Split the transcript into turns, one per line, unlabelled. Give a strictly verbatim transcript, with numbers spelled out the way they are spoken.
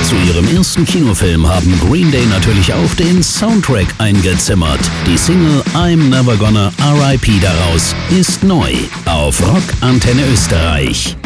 Zu ihrem ersten Kinofilm haben Green Day natürlich auch den Soundtrack eingezimmert. Die Single I'm Never Gonna R I P daraus ist neu auf Rock Antenne Österreich.